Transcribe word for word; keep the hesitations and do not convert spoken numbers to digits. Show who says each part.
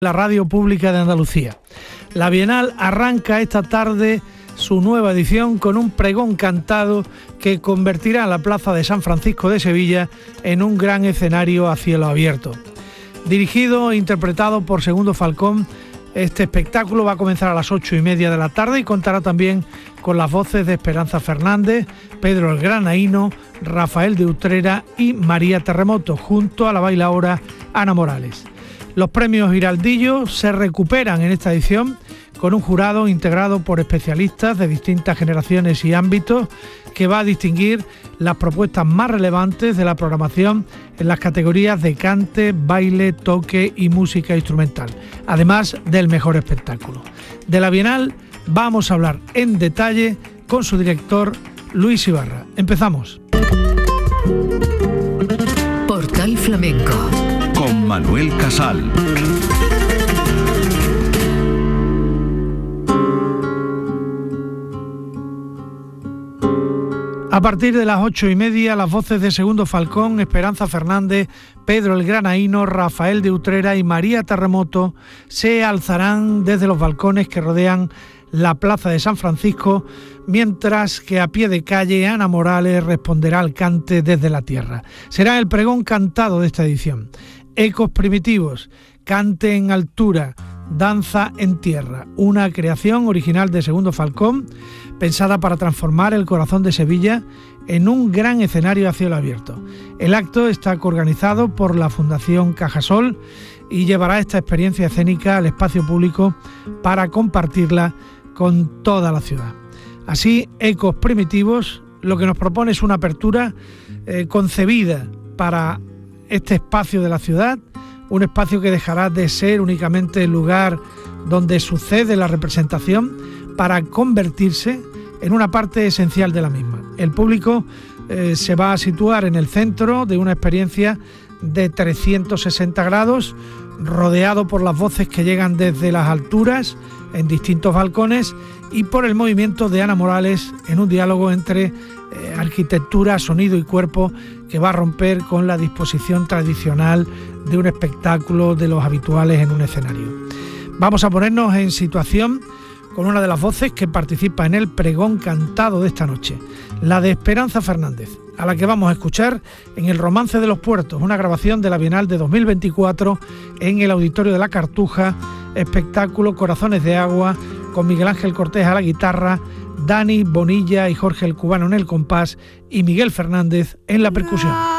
Speaker 1: La Radio Pública de Andalucía. La Bienal arranca esta tarde su nueva edición con un pregón cantado que convertirá la Plaza de San Francisco de Sevilla en un gran escenario a cielo abierto. Dirigido e interpretado por Segundo Falcón, este espectáculo va a comenzar a las ocho y media de la tarde y contará también con las voces de Esperanza Fernández, Pedro el Granaíno, Rafael de Utrera y María Terremoto, junto a la bailaora Ana Morales. Los premios Giraldillo se recuperan en esta edición con un jurado integrado por especialistas de distintas generaciones y ámbitos que va a distinguir las propuestas más relevantes de la programación en las categorías de cante, baile, toque y música instrumental, además del mejor espectáculo. De la Bienal vamos a hablar en detalle con su director Luis Ibarra. Empezamos.
Speaker 2: Portal Flamenco
Speaker 3: con Manuel Casal.
Speaker 1: A partir de las ocho y media, las voces de Segundo Falcón, Esperanza Fernández, Pedro el Granaíno, Rafael de Utrera y María Terremoto se alzarán desde los balcones que rodean la Plaza de San Francisco, mientras que a pie de calle Ana Morales responderá al cante desde la tierra. Será el pregón cantado de esta edición. Ecos primitivos, cante en altura, danza en tierra, una creación original de Segundo Falcón, pensada para transformar el corazón de Sevilla en un gran escenario a cielo abierto. El acto está coorganizado por la Fundación Cajasol y llevará esta experiencia escénica al espacio público para compartirla con toda la ciudad. Así, Ecos Primitivos lo que nos propone es una apertura eh, concebida para este espacio de la ciudad, un espacio que dejará de ser únicamente el lugar donde sucede la representación para convertirse en una parte esencial de la misma. El público eh, se va a situar en el centro de una experiencia de trescientos sesenta grados, rodeado por las voces que llegan desde las alturas en distintos balcones y por el movimiento de Ana Morales en un diálogo entre eh, arquitectura, sonido y cuerpo que va a romper con la disposición tradicional de un espectáculo de los habituales en un escenario. Vamos a ponernos en situación con una de las voces que participa en el pregón cantado de esta noche, la de Esperanza Fernández, a la que vamos a escuchar en El Romance de los Puertos, una grabación de la Bienal de dos mil veinticuatro en el Auditorio de la Cartuja, espectáculo Corazones de Agua, con Miguel Ángel Cortés a la guitarra, Dani Bonilla y Jorge el Cubano en el compás y Miguel Fernández en la percusión.